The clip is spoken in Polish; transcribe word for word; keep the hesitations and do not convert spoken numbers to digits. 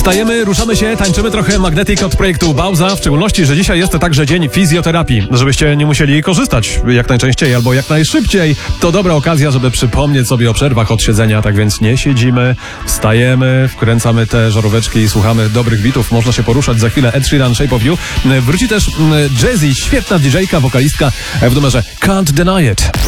Wstajemy, ruszamy się, tańczymy trochę Magnetic od projektu Bauza, w szczególności, że dzisiaj jest to także dzień fizjoterapii. Żebyście nie musieli korzystać jak najczęściej albo jak najszybciej. To dobra okazja, żeby przypomnieć sobie o przerwach od siedzenia, tak więc nie siedzimy, wstajemy, wkręcamy te żaróweczki i słuchamy dobrych bitów. Można się poruszać. Za chwilę Ed Sheeran, Shape of You. Wróci też Jazzy, świetna didżejka, wokalistka w numerze Can't Deny It.